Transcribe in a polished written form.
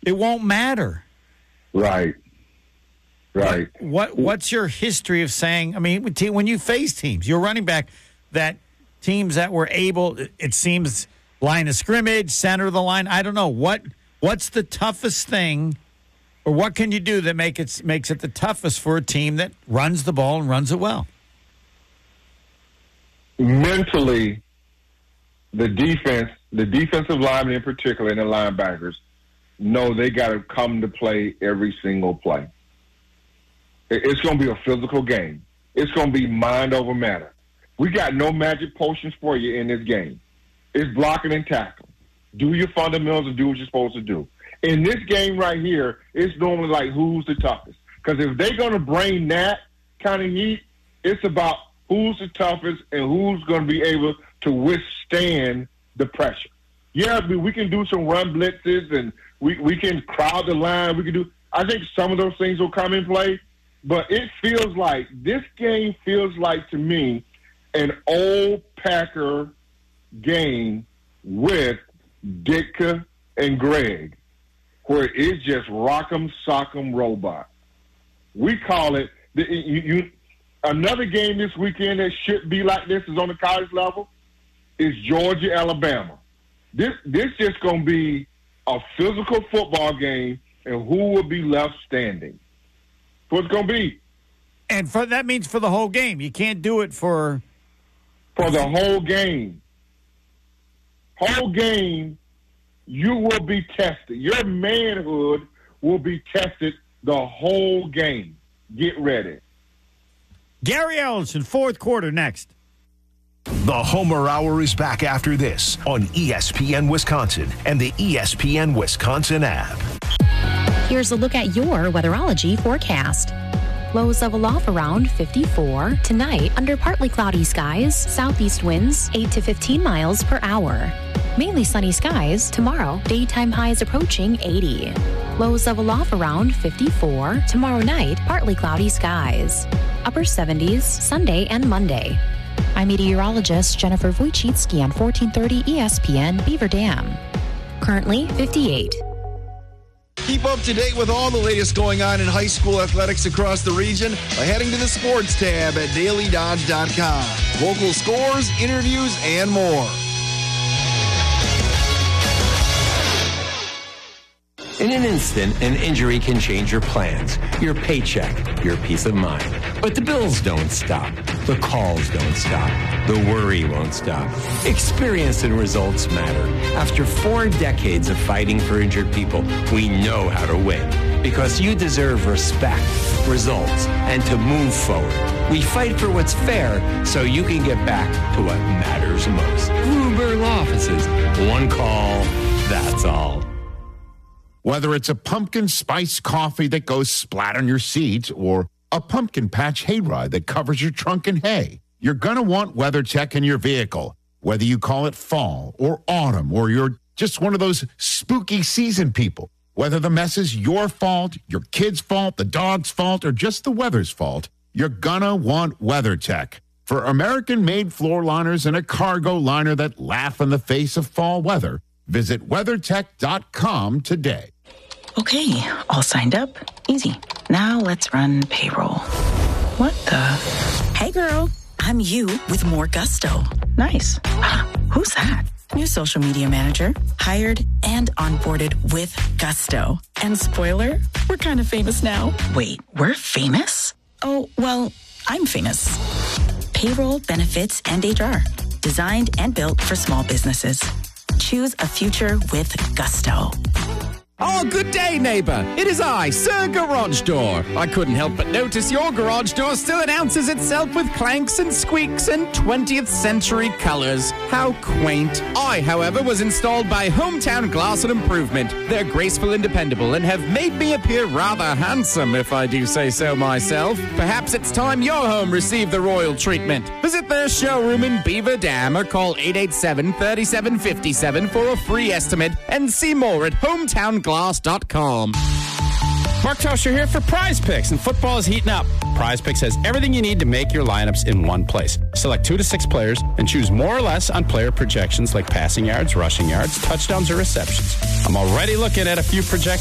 it won't matter. Right. What's your history of saying? I mean, when you face teams, you're running back that teams that were able. It seems line of scrimmage, center of the line. I don't know what's the toughest thing, or what can you do that makes it the toughest for a team that runs the ball and runs it well? Mentally, the defensive linemen in particular, and the linebackers, know they got to come to play every single play. It's going to be a physical game. It's going to be mind over matter. We got no magic potions for you in this game. It's blocking and tackling. Do your fundamentals and do what you're supposed to do. In this game right here, it's normally like who's the toughest. Because if they're going to bring that kind of heat, it's about who's the toughest and who's going to be able to withstand the pressure. Yeah, we can do some run blitzes and we can crowd the line. I think some of those things will come in play. But it feels like, this game feels like to me an old Packer game with Ditka and Greg, where it's just rock'em sock'em robot. We call it another game this weekend that should be like this is on the college level is Georgia, Alabama. This just going to be a physical football game, and who will be left standing. What's going to be. And that means for the whole game. You can't do it for the whole game. Whole game, you will be tested. Your manhood will be tested the whole game. Get ready. Gary Ellison, fourth quarter next. The Homer Hour is back after this on ESPN Wisconsin and the ESPN Wisconsin app. Here's a look at your weatherology forecast. Lows level off around 54. Tonight, under partly cloudy skies, southeast winds 8 to 15 miles per hour. Mainly sunny skies. Tomorrow, daytime highs approaching 80. Lows level off around 54. Tomorrow night, partly cloudy skies. Upper 70s Sunday and Monday. I'm meteorologist Jennifer Wojcicki on 1430 ESPN Beaver Dam. Currently 58. Keep up to date with all the latest going on in high school athletics across the region by heading to the sports tab at dailydodge.com. Local scores, interviews, and more. In an instant, an injury can change your plans, your paycheck, your peace of mind. But the bills don't stop. The calls don't stop. The worry won't stop. Experience and results matter. After 4 decades of fighting for injured people, we know how to win. Because you deserve respect, results, and to move forward. We fight for what's fair so you can get back to what matters most. Bloomberg offices. One call, that's all. Whether it's a pumpkin spice coffee that goes splat on your seat or a pumpkin patch hayride that covers your trunk in hay, you're going to want WeatherTech in your vehicle. Whether you call it fall or autumn or you're just one of those spooky season people, whether the mess is your fault, your kid's fault, the dog's fault, or just the weather's fault, you're going to want WeatherTech. For American-made floor liners and a cargo liner that laugh in the face of fall weather, visit WeatherTech.com today. Okay, all signed up. Easy. Now let's run payroll. What the? Hey, girl. I'm you with more gusto. Nice. Who's that? New social media manager. Hired and onboarded with gusto. And spoiler, we're kind of famous now. Wait, we're famous? Oh, well, I'm famous. Payroll, benefits, and HR. Designed and built for small businesses. Choose a future with gusto. Oh, good day, neighbour. It is I, Sir Garage Door. I couldn't help but notice your garage door still announces itself with clanks and squeaks and 20th century colours. How quaint. I, however, was installed by Hometown Glass and Improvement. They're graceful and dependable and have made me appear rather handsome, if I do say so myself. Perhaps it's time your home received the royal treatment. Visit their showroom in Beaver Dam or call 887-3757 for a free estimate and see more at hometownglass.com. Mark Tauscher here for Prize Picks, and football is heating up. Prize Picks has everything you need to make your lineups in one place. Select 2 to 6 players and choose more or less on player projections like passing yards, rushing yards, touchdowns, or receptions. I'm already looking at a few projections